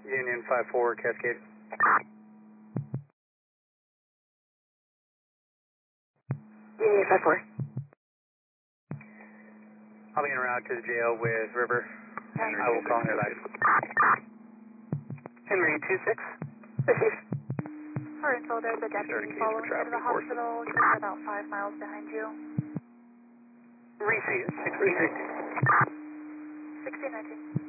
Union 5-4, Cascade. Union 5-4. I'll be en route to the jail with River. I will call him back. Henry 26. Received. For info, there's a deputy following you to the hospital, just about 5 miles behind you. Received. 1619. 1619.